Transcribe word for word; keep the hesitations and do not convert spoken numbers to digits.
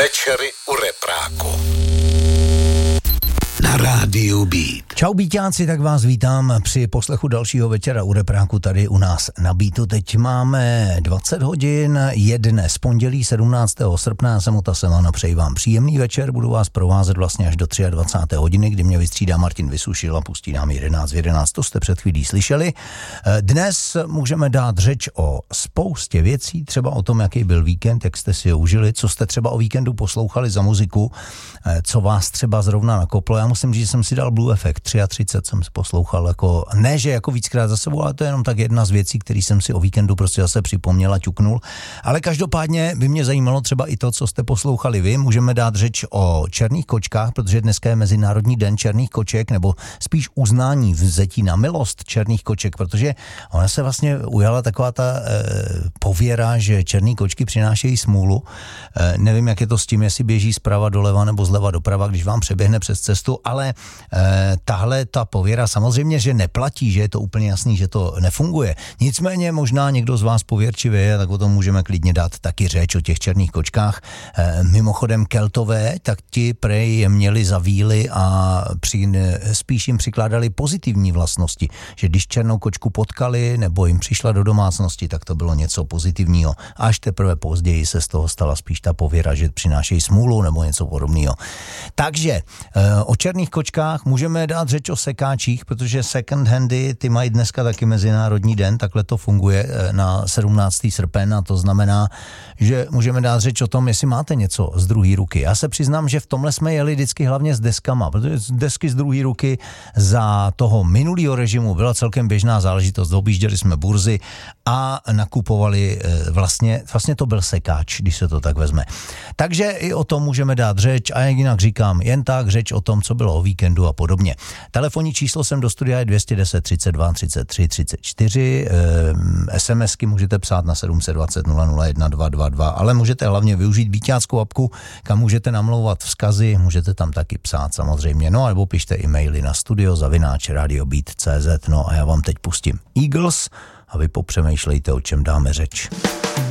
Večery u repráku na rádiu Beat. Čau Beatáci, tak vás vítám při poslechu dalšího večera u repráku tady u nás na Beatu. Teď máme dvacet hodin, je dnes pondělí sedmnáctého srpna, já jsem Ota Semana, přeji vám příjemný večer, budu vás provázet vlastně až do dvacáté třetí hodiny, kdy mě vystřídá Martin Vysušil a pustí nám jedenáct v jedenáct, to jste před chvílí slyšeli. Dnes můžeme dát řeč o spoustě věcí, třeba o tom, jaký byl víkend, jak jste si ho užili, co jste třeba o víkendu poslouchali za muziku, co vás třeba zrovna nakoplo. Já musím říct, že jsem si dal Blue Effect, třicet tři jsem si poslouchal, jako, ne, že jako víckrát za sebou, ale to je jenom tak jedna z věcí, který jsem si o víkendu prostě zase připomněl a ťuknul. Ale každopádně by mě zajímalo třeba i to, co jste poslouchali vy. Můžeme dát řeč o černých kočkách, protože dneska je Mezinárodní den černých koček, nebo spíš uznání vzetí na milost černých koček, protože ona se vlastně ujala taková ta e, pověra, že černý kočky přinášejí smůlu. E, nevím, jak je to s tím, jestli běží zprava doleva nebo zleva doprava, když vám přeběhne přes cestu, ale e, tahle ta pověra samozřejmě, že neplatí, že je to úplně jasný, že to nefunguje. Nicméně možná někdo z vás pověrčivě je, tak o tom můžeme klidně dát taky řeč o těch černých kočkách. E, mimochodem Keltové, tak ti prej je měli za víly a při, spíš jim přikládali pozitivní vlastnosti, že když černou kočku potkali nebo jim přišla do domácnosti, tak to bylo něco pozitivního. Až teprve později se z toho stala spíš ta pověra, že přinášejí smůlu nebo něco podobného. Takže e, o černých kočkách můžeme dát řeč o sekáčích, protože second handy, ty mají dneska taky Mezinárodní den, takhle to funguje na sedmnáctého srpen a to znamená, že můžeme dát řeč o tom, jestli máte něco z druhé ruky. Já se přiznám, že v tomhle jsme jeli vždycky hlavně s deskama, protože desky z druhé ruky za toho minulého režimu byla celkem běžná záležitost, objížděli jsme burzy a nakupovali vlastně, vlastně to byl sekáč, když se to tak vezme. Takže i o tom můžeme dát řeč a jak jinak říkám, jen tak řeč o tom, co bylo o víkendu a podobně. Telefonní číslo sem do studia je dvě stě deset, třicet dva, třicet tři, třicet čtyři, SMSky můžete psát na sedm set dvacet, nula nula jedna, dva dva dva, ale můžete hlavně využít Beatáckou apku, kam můžete namlouvat vzkazy, můžete tam taky psát samozřejmě, no nebo pište e-maily na studio zavináč radiobeat tečka cé zet, no a já vám teď pustím Eagles a vy popřemýšlejte, o čem dáme řeč.